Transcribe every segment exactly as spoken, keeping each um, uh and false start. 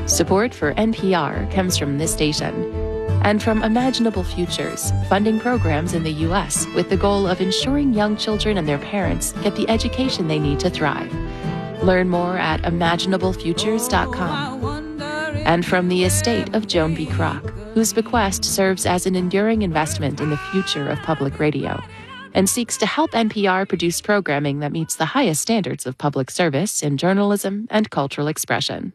Support for N P R comes from this station and from Imaginable Futures, funding programs in the U S with the goal of ensuring young children and their parents get the education they need to thrive. Learn more at imaginable futures dot com. And from the estate of Joan B. Kroc, whose bequest serves as an enduring investment in the future of public radio and seeks to help N P R produce programming that meets the highest standards of public service in journalism and cultural expression.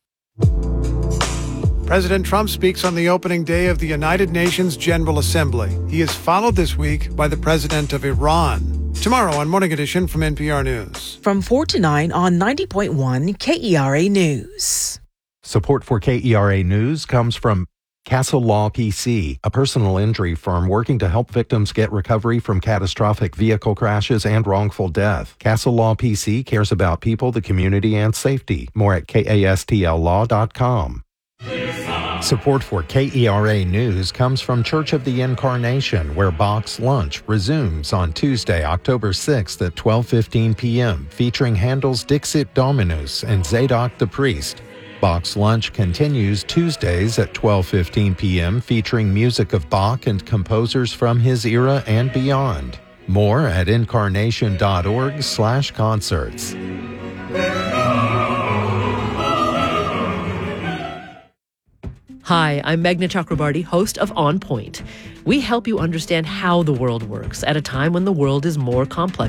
President Trump speaks on the opening day of the United Nations General Assembly. He is followed this week by the president of Iran. Tomorrow on Morning Edition from N P R News. From four to nine on ninety point one K E R A News. Support for K E R A News comes from Castle Law P C, a personal injury firm working to help victims get recovery from catastrophic vehicle crashes and wrongful death. Castle Law P C cares about people, the community, and safety. More at kastl law dot com. Support for K E R A News comes from Church of the Incarnation, where Box Lunch resumes on Tuesday, October sixth at twelve fifteen p.m., featuring Handel's Dixit Dominus and Zadok the Priest. Box Lunch continues Tuesdays at twelve fifteen p.m., featuring music of Bach and composers from his era and beyond. More at incarnation.org slash concerts. Hi, I'm Meghna Chakrabarty, host of On Point. We help you understand how the world works at a time when the world is more complex